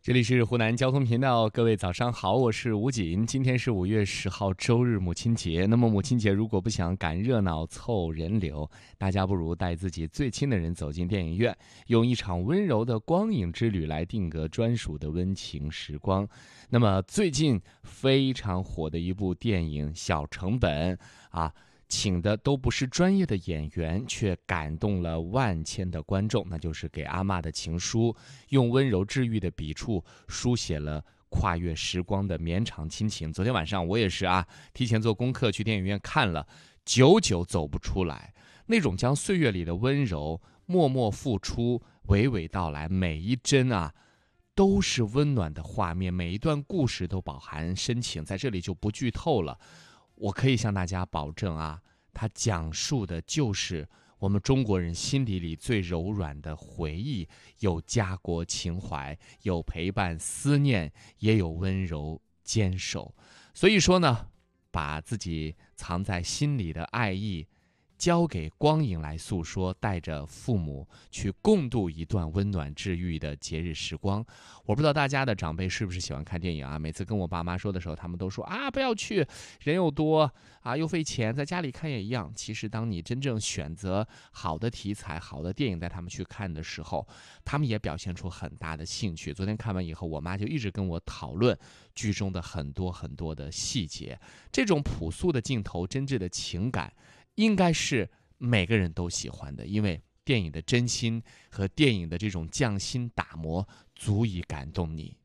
这里是湖南交通频道，各位早上好，我是吴锦。今天是5月10号周日，母亲节。那么母亲节如果不想赶热闹凑人流，大家不如带自己最亲的人走进电影院，用一场温柔的光影之旅来定格专属的温情时光。那么最近非常火的一部电影《小成本》请的都不是专业的演员，却感动了万千的观众，那就是给阿嬷的情书，用温柔治愈的笔触书写了跨越时光的绵长亲情。昨天晚上我也是提前做功课去电影院看了，久久走不出来。那种将岁月里的温柔默默付出，娓娓道来，每一帧都是温暖的画面，每一段故事都饱含深情，在这里就不剧透了。我可以向大家保证它讲述的就是我们中国人心底里最柔软的回忆，有家国情怀，有陪伴思念，也有温柔坚守。所以说呢，把自己藏在心里的爱意交给光影来诉说，带着父母去共度一段温暖治愈的节日时光。我不知道大家的长辈是不是喜欢看电影每次跟我爸妈说的时候，他们都说不要去，人又多又费钱，在家里看也一样。其实当你真正选择好的题材好的电影带他们去看的时候，他们也表现出很大的兴趣。昨天看完以后，我妈就一直跟我讨论剧中的很多很多的细节。这种朴素的镜头，真挚的情感，应该是每个人都喜欢的，因为电影的真心和电影的这种匠心打磨足以感动你。